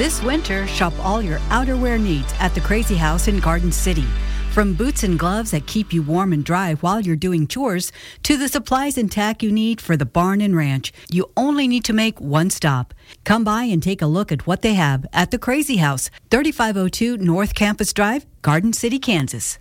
This winter, shop all your outerwear needs at the Crazy House in Garden City. From boots and gloves that keep you warm and dry while you're doing chores, to the supplies and tack you need for the barn and ranch, you only need to make one stop. Come by and take a look at what they have at the Crazy House, 3502 North Campus Drive, Garden City, Kansas.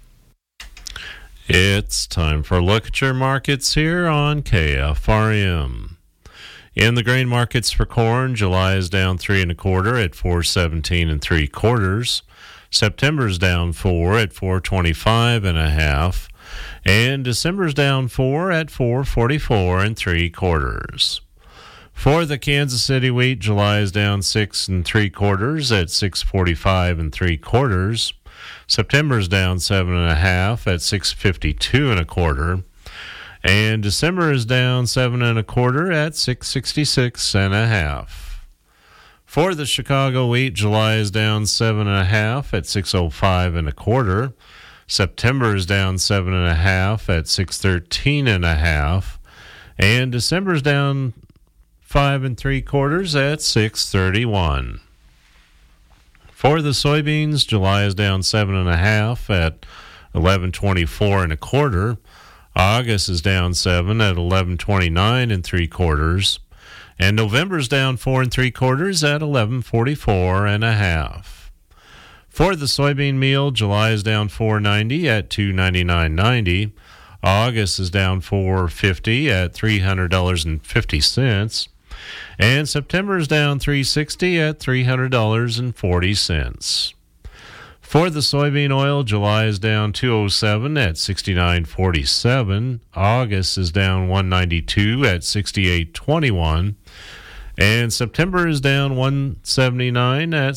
It's time for a look at your markets here on KFRM. In the grain markets for corn, July is down 3 1/4 at 4.17 3/4. September's down 4 at 4.25 1/2, and December's down 4 at 4.44 3/4. For the Kansas City wheat, July is down 6 3/4 at 6.45 3/4. September's down 7 1/2 at 6.52 1/4, and December is down 7 1/4 at 6.66 1/2. For the Chicago wheat, July is down 7 1/2 at 6.05 1/4. September is down 7 1/2 at 6.13 1/2, and December is down 5 3/4 at 6.31. For the soybeans, July is down 7 1/2 at 11.24 1/4. August is down 7 at 11.29 3/4. And November's down 4 3/4 at 11.44 1/2. For the soybean meal, July is down 4.90 at 299.90. August is down 4.50 at $300.50. And September is down 3.60 at $300.40. For the soybean oil, July is down 207 at 69.47. August is down 192 at 68.21. And September is down 179 at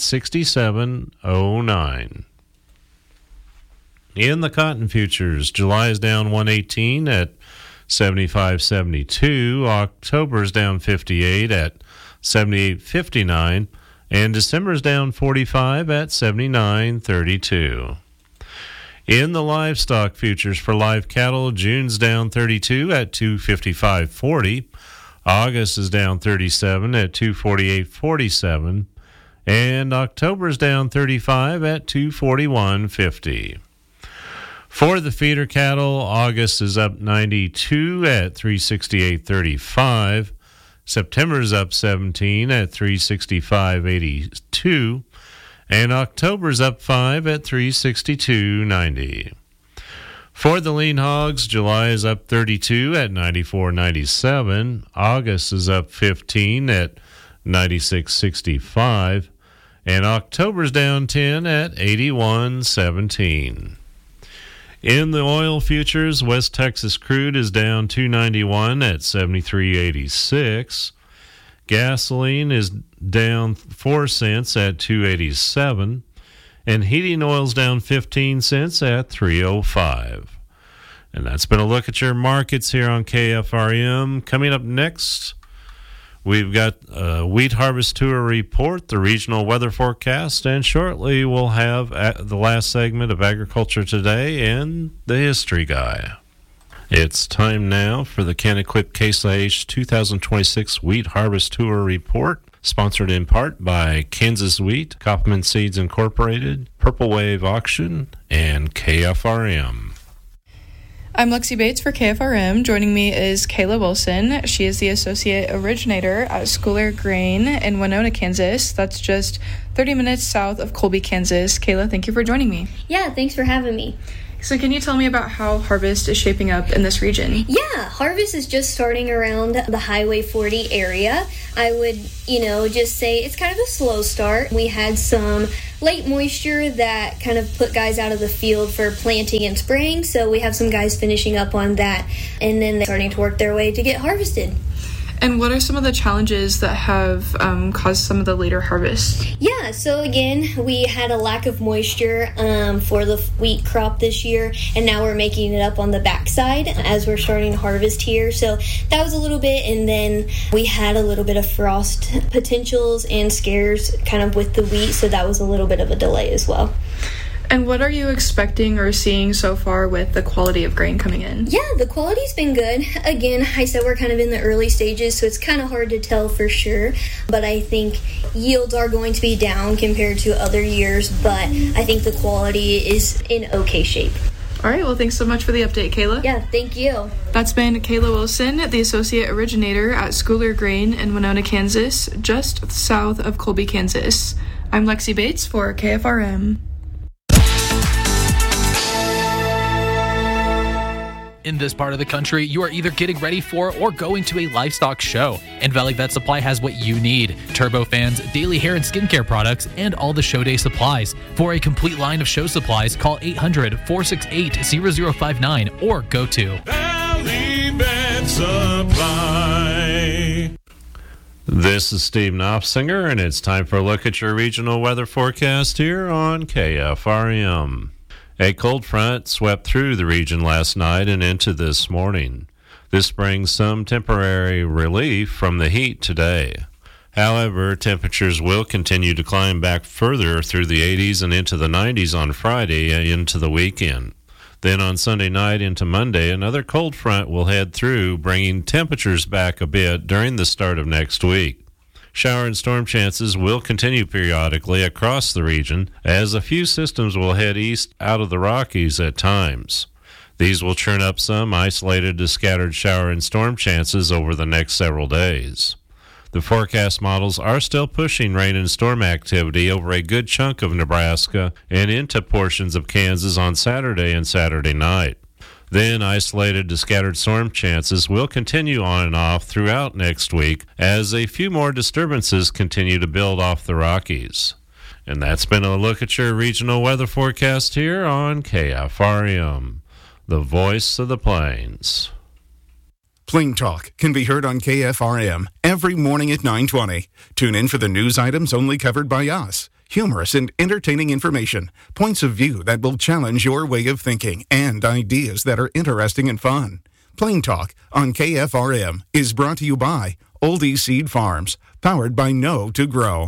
67.09. In the cotton futures, July is down 118 at 75.72. October is down 58 at 78.59. And December is down 45 at 79.32. In the livestock futures for live cattle, June's down 32 at 255.40. August is down 37 at 248.47. And October is down 35 at 241.50. For the feeder cattle, August is up 92 at 368.35. September is up 17 at 365.82, and October's up 5 at 362.90. For the lean hogs, July is up 32 at 94.97. August is up 15 at 96.65, and October's down 10 at 81.17. In the oil futures, West Texas crude is down $2.91 at 73.86. Gasoline is down 4 cents at 2.87, and heating oil's down 15 cents at 3.05. And that's been a look at your markets here on KFRM. Coming up next, we've got a wheat harvest tour report, the regional weather forecast, and shortly we'll have the last segment of Agriculture Today and the History Guy. It's time now for the Can-Equip Case IH 2026 Wheat Harvest Tour Report, sponsored in part by Kansas Wheat, Kaufman Seeds Incorporated, Purple Wave Auction, and KFRM. I'm Lexi Bates for KFRM. Joining me is Kayla Wilson. She is the Associate Originator at Schooler Grain in Winona, Kansas. That's just 30 minutes south of Colby, Kansas. Kayla, thank you for joining me. Yeah, thanks for having me. So can you tell me about how harvest is shaping up in this region? Yeah, harvest is just starting around the Highway 40 area. I would, just say it's kind of a slow start. We had some late moisture that kind of put guys out of the field for planting and spraying, so we have some guys finishing up on that, and then they're starting to work their way to get harvested. And what are some of the challenges that have caused some of the later harvest? Yeah, so again, we had a lack of moisture for the wheat crop this year, and now we're making it up on the backside as we're starting to harvest here. So that was a little bit, and then we had a little bit of frost potentials and scares kind of with the wheat, so that was a little bit of a delay as well. And what are you expecting or seeing so far with the quality of grain coming in? Yeah, the quality's been good. Again, I said we're kind of in the early stages, so it's kind of hard to tell for sure. But I think yields are going to be down compared to other years, but I think the quality is in okay shape. All right, well, thanks so much for the update, Kayla. Yeah, thank you. That's been Kayla Wilson, the Associate Originator at Schooler Grain in Winona, Kansas, just south of Colby, Kansas. I'm Lexi Bates for KFRM. In this part of the country, you are either getting ready for or going to a livestock show, and Valley Vet Supply has what you need: turbofans, daily hair and skincare products, and all the show day supplies. For a complete line of show supplies, call 800-468-0059 or go to Valley Vet Supply. This is Steve Knopfsinger, and it's time for a look at your regional weather forecast here on KFRM. A cold front swept through the region last night and into this morning. This brings some temporary relief from the heat today. However, temperatures will continue to climb back further through the 80s and into the 90s on Friday and into the weekend. Then on Sunday night into Monday, another cold front will head through, bringing temperatures back a bit during the start of next week. Shower and storm chances will continue periodically across the region, as a few systems will head east out of the Rockies at times. These will churn up some isolated to scattered shower and storm chances over the next several days. The forecast models are still pushing rain and storm activity over a good chunk of Nebraska and into portions of Kansas on Saturday and Saturday night. Then isolated to scattered storm chances will continue on and off throughout next week as a few more disturbances continue to build off the Rockies. And that's been a look at your regional weather forecast here on KFRM, the voice of the plains. Plain Talk can be heard on KFRM every morning at 9:20. Tune in for the news items only covered by us. Humorous and entertaining information, points of view that will challenge your way of thinking, and ideas that are interesting and fun. Plain Talk on KFRM is brought to you by Oldie Seed Farms, powered by Know to Grow.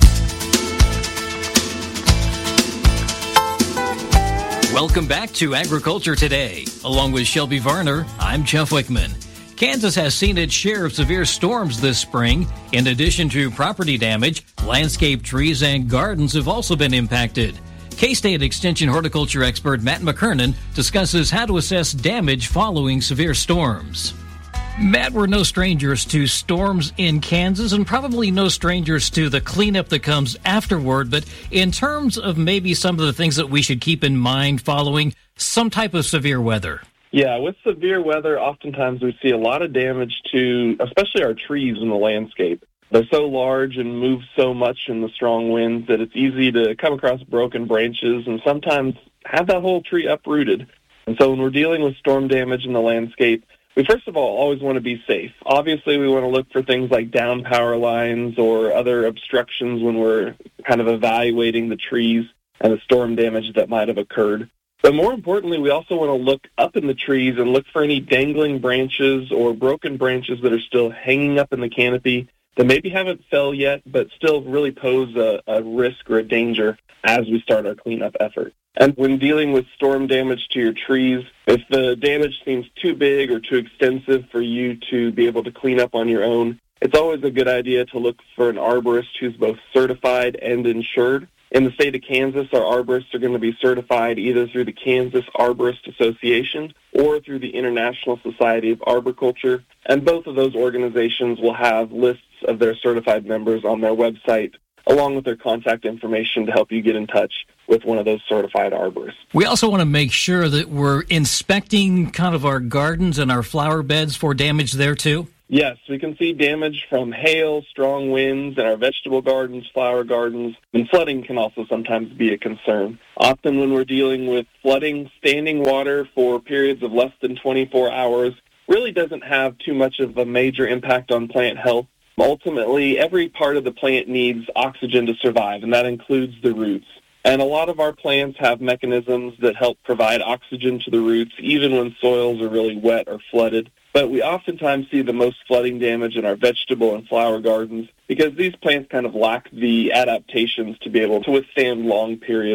Welcome back to Agriculture Today. Along with Shelby Varner, I'm Jeff Wickman. Kansas has seen its share of severe storms this spring. In addition to property damage, landscape trees and gardens have also been impacted. K-State Extension horticulture expert Matt McKernan discusses how to assess damage following severe storms. Matt, we're no strangers to storms in Kansas and probably no strangers to the cleanup that comes afterward. But in terms of maybe some of the things that we should keep in mind following some type of severe weather. Yeah, with severe weather, oftentimes we see a lot of damage to, especially our trees in the landscape. They're so large and move so much in the strong winds that it's easy to come across broken branches and sometimes have that whole tree uprooted. And so when we're dealing with storm damage in the landscape, we first of all always want to be safe. Obviously, we want to look for things like down power lines or other obstructions when we're kind of evaluating the trees and the storm damage that might have occurred. But more importantly, we also want to look up in the trees and look for any dangling branches or broken branches that are still hanging up in the canopy that maybe haven't fell yet, but still really pose a risk or a danger as we start our cleanup effort. And when dealing with storm damage to your trees, if the damage seems too big or too extensive for you to be able to clean up on your own, it's always a good idea to look for an arborist who's both certified and insured. In the state of Kansas, our arborists are going to be certified either through the Kansas Arborist Association or through the International Society of Arboriculture, and both of those organizations will have lists of their certified members on their website, along with their contact information to help you get in touch with one of those certified arborists. We also want to make sure that we're inspecting kind of our gardens and our flower beds for damage there too. Yes, we can see damage from hail, strong winds in our vegetable gardens, flower gardens, and flooding can also sometimes be a concern. Often when we're dealing with flooding, standing water for periods of less than 24 hours really doesn't have too much of a major impact on plant health. Ultimately, every part of the plant needs oxygen to survive, and that includes the roots. And a lot of our plants have mechanisms that help provide oxygen to the roots, even when soils are really wet or flooded. But we oftentimes see the most flooding damage in our vegetable and flower gardens because these plants kind of lack the adaptations to be able to withstand long periods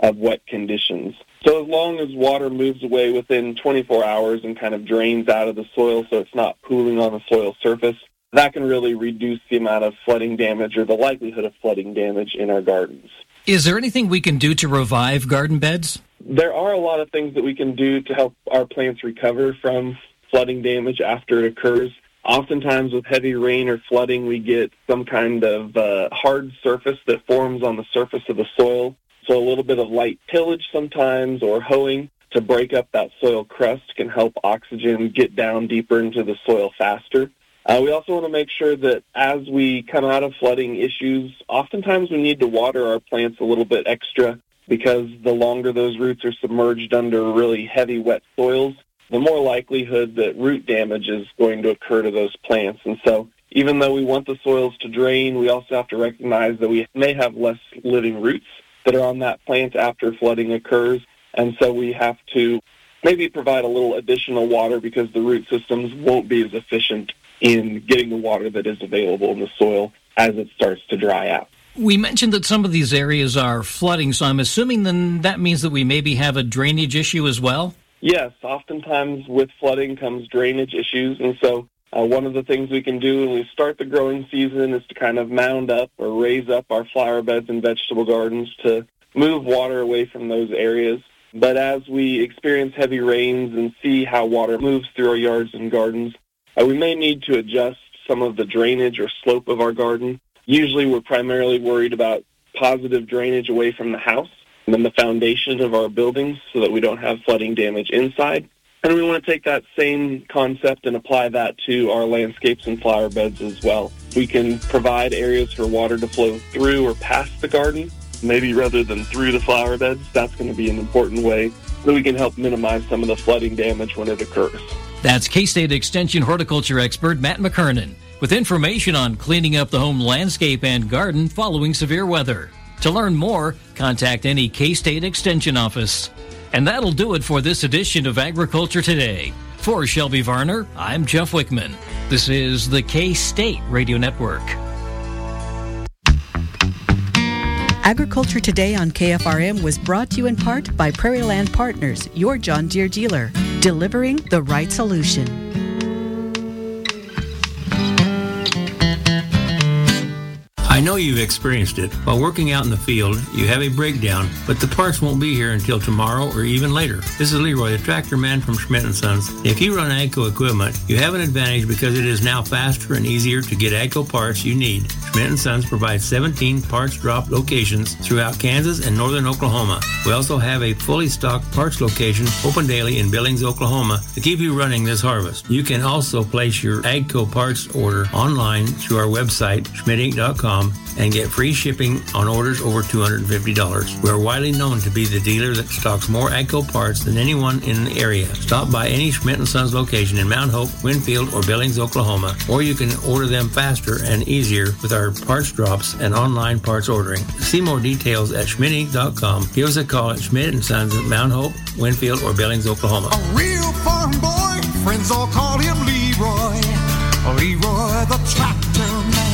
of wet conditions. So as long as water moves away within 24 hours and kind of drains out of the soil so it's not pooling on the soil surface, that can really reduce the amount of flooding damage or the likelihood of flooding damage in our gardens. Is there anything we can do to revive garden beds? There are a lot of things that we can do to help our plants recover from flooding damage after it occurs. Oftentimes with heavy rain or flooding, we get some kind of hard surface that forms on the surface of the soil. So a little bit of light tillage sometimes or hoeing to break up that soil crust can help oxygen get down deeper into the soil faster. We also want to make sure that as we come out of flooding issues, oftentimes we need to water our plants a little bit extra because the longer those roots are submerged under really heavy, wet soils, the more likelihood that root damage is going to occur to those plants. And so even though we want the soils to drain, we also have to recognize that we may have less living roots that are on that plant after flooding occurs. And so we have to maybe provide a little additional water because the root systems won't be as efficient in getting the water that is available in the soil as it starts to dry out. We mentioned that some of these areas are flooding, so I'm assuming then that means that we maybe have a drainage issue as well? Yes, oftentimes with flooding comes drainage issues, and so one of the things we can do when we start the growing season is to kind of mound up or raise up our flower beds and vegetable gardens to move water away from those areas. But as we experience heavy rains and see how water moves through our yards and gardens, we may need to adjust some of the drainage or slope of our garden. Usually we're primarily worried about positive drainage away from the house and then the foundation of our buildings so that we don't have flooding damage inside. And we want to take that same concept and apply that to our landscapes and flower beds as well. We can provide areas for water to flow through or past the garden, maybe rather than through the flower beds. That's going to be an important way that we can help minimize some of the flooding damage when it occurs. That's K-State Extension horticulture expert Matt McKernan with information on cleaning up the home landscape and garden following severe weather. To learn more, contact any K-State Extension office. And that'll do it for this edition of Agriculture Today. For Shelby Varner, I'm Jeff Wickman. This is the K-State Radio Network. Agriculture Today on KFRM was brought to you in part by Prairie Land Partners, your John Deere dealer, delivering the right solution. I know you've experienced it. While working out in the field, you have a breakdown, but the parts won't be here until tomorrow or even later. This is Leroy, the tractor man from Schmidt & Sons. If you run AGCO equipment, you have an advantage because it is now faster and easier to get AGCO parts you need. Schmidt & Sons provides 17 parts drop locations throughout Kansas and northern Oklahoma. We also have a fully stocked parts location open daily in Billings, Oklahoma to keep you running this harvest. You can also place your AGCO parts order online through our website, schmidtinc.com, and get free shipping on orders over $250. We are widely known to be the dealer that stocks more AGCO parts than anyone in the area. Stop by any Schmidt & Sons location in Mount Hope, Winfield, or Billings, Oklahoma, or you can order them faster and easier with our parts drops and online parts ordering. See more details at schmidtinc.com. Give us a call at Schmidt & Sons at Mount Hope, Winfield, or Billings, Oklahoma. A real farm boy, friends all call him Leroy. Leroy the tractor man.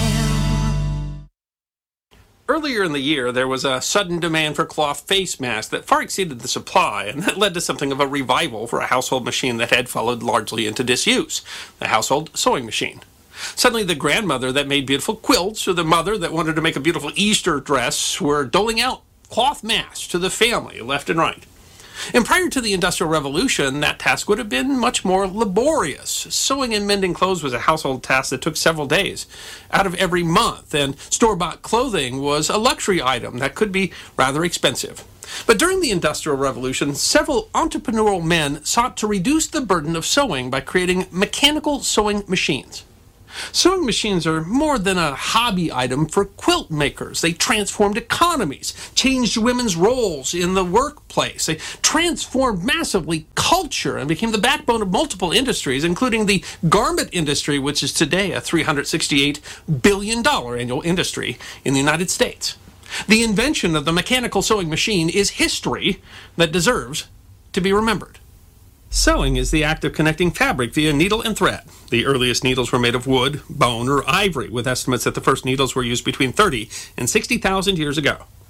Earlier in the year, there was a sudden demand for cloth face masks that far exceeded the supply, and that led to something of a revival for a household machine that had followed largely into disuse, the household sewing machine. Suddenly, the grandmother that made beautiful quilts or the mother that wanted to make a beautiful Easter dress were doling out cloth masks to the family left and right. And prior to the Industrial Revolution, that task would have been much more laborious. Sewing and mending clothes was a household task that took several days out of every month, and store-bought clothing was a luxury item that could be rather expensive. But during the Industrial Revolution, several entrepreneurial men sought to reduce the burden of sewing by creating mechanical sewing machines. Sewing machines are more than a hobby item for quilt makers. They transformed economies, changed women's roles in the workplace. They transformed massively culture and became the backbone of multiple industries, including the garment industry, which is today a $368 billion annual industry in the United States. The invention of the mechanical sewing machine is history that deserves to be remembered. Sewing is the act of connecting fabric via needle and thread. The earliest needles were made of wood, bone, or ivory, with estimates that the first needles were used between 30 and 60,000 years ago.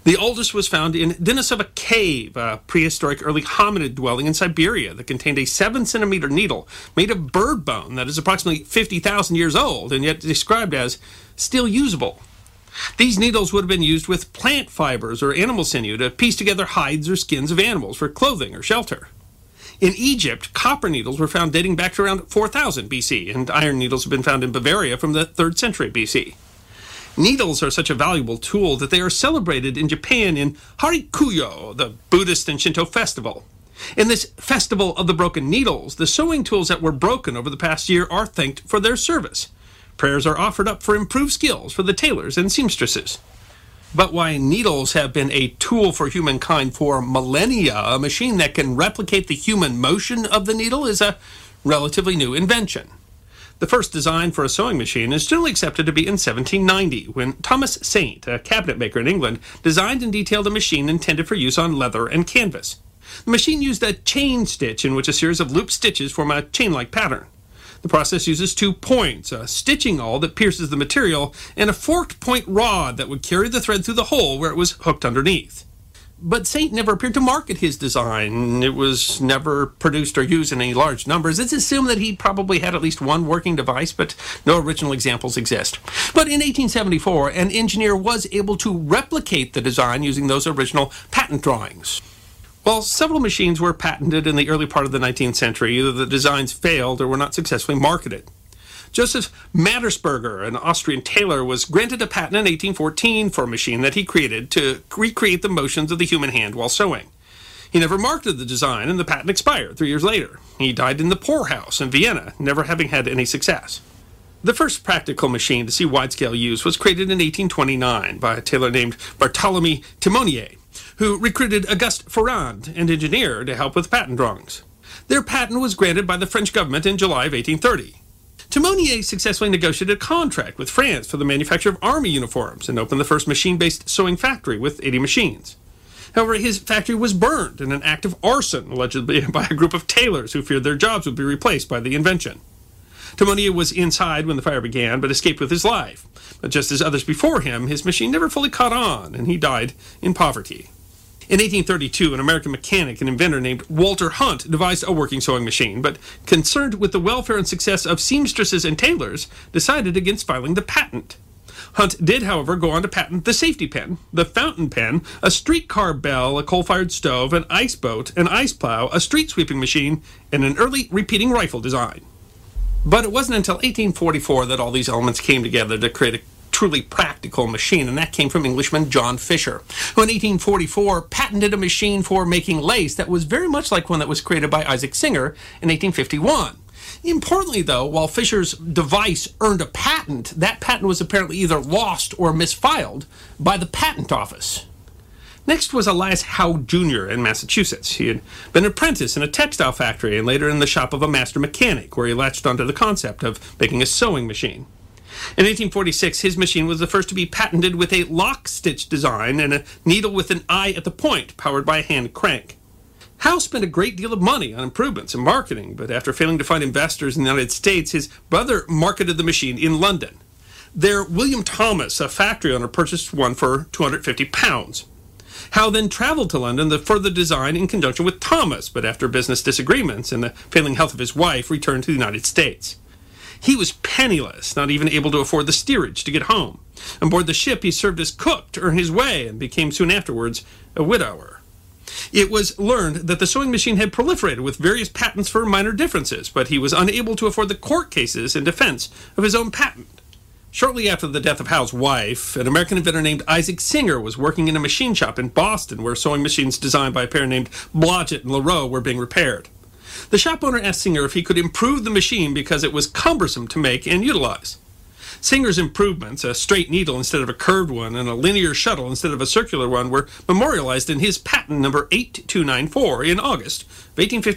The oldest was found in Denisova Cave, a prehistoric early hominid dwelling in Siberia that contained a 7-centimeter needle made of bird bone that is approximately 50,000 years old and yet described as still usable. These needles would have been used with plant fibers or animal sinew to piece together hides or skins of animals for clothing or shelter. In Egypt, copper needles were found dating back to around 4000 BC, and iron needles have been found in Bavaria from the 3rd century BC. Needles are such a valuable tool that they are celebrated in Japan in Harikuyo, the Buddhist and Shinto festival. In this festival of the broken needles, the sewing tools that were broken over the past year are thanked for their service. Prayers are offered up for improved skills for the tailors and seamstresses. But why needles have been a tool for humankind for millennia, a machine that can replicate the human motion of the needle, is a relatively new invention. The first design for a sewing machine is generally accepted to be in 1790, when Thomas Saint, a cabinet maker in England, designed and detailed a machine intended for use on leather and canvas. The machine used a chain stitch in which a series of loop stitches form a chain-like pattern. The process uses 2 points, a stitching awl that pierces the material, and a forked point rod that would carry the thread through the hole where it was hooked underneath. But Saint never appeared to market his design. It was never produced or used in any large numbers. It's assumed that he probably had at least one working device, but no original examples exist. But in 1874, an engineer was able to replicate the design using those original patent drawings. While several machines were patented in the early part of the 19th century, either the designs failed or were not successfully marketed. Joseph Mattersberger, an Austrian tailor, was granted a patent in 1814 for a machine that he created to recreate the motions of the human hand while sewing. He never marketed the design, and the patent expired 3 years later. He died in the poorhouse in Vienna, never having had any success. The first practical machine to see wide-scale use was created in 1829 by a tailor named Bartholomew Timonier, who recruited Auguste Ferrand, an engineer, to help with patent drawings. Their patent was granted by the French government in July of 1830. Timonier successfully negotiated a contract with France for the manufacture of army uniforms and opened the first machine-based sewing factory with 80 machines. However, his factory was burned in an act of arson, allegedly by a group of tailors who feared their jobs would be replaced by the invention. Timonier was inside when the fire began, but escaped with his life. But just as others before him, his machine never fully caught on, and he died in poverty. In 1832, an American mechanic and inventor named Walter Hunt devised a working sewing machine, but concerned with the welfare and success of seamstresses and tailors, decided against filing the patent. Hunt did, however, go on to patent the safety pen, the fountain pen, a streetcar bell, a coal-fired stove, an ice boat, an ice plow, a street sweeping machine, and an early repeating rifle design. But it wasn't until 1844 that all these elements came together to create a truly practical machine, and that came from Englishman John Fisher, who in 1844 patented a machine for making lace that was very much like one that was created by Isaac Singer in 1851. Importantly, though, while Fisher's device earned a patent, that patent was apparently either lost or misfiled by the Patent Office. Next was Elias Howe Jr. in Massachusetts. He had been an apprentice in a textile factory and later in the shop of a master mechanic, where he latched onto the concept of making a sewing machine. In 1846, his machine was the first to be patented with a lock-stitch design and a needle with an eye at the point, powered by a hand crank. Howe spent a great deal of money on improvements and marketing, but after failing to find investors in the United States, his brother marketed the machine in London. There, William Thomas, a factory owner, purchased one for £250. Howe then traveled to London to further design in conjunction with Thomas, but after business disagreements and the failing health of his wife, returned to the United States. He was penniless, not even able to afford the steerage to get home. On board the ship, he served as cook to earn his way and became soon afterwards a widower. It was learned that the sewing machine had proliferated with various patents for minor differences, but he was unable to afford the court cases in defense of his own patent. Shortly after the death of Howe's wife, an American inventor named Isaac Singer was working in a machine shop in Boston where sewing machines designed by a pair named Blodgett and Leroux were being repaired. The shop owner asked Singer if he could improve the machine because it was cumbersome to make and utilize. Singer's improvements, a straight needle instead of a curved one and a linear shuttle instead of a circular one, were memorialized in his patent number 8294 in August of 1850.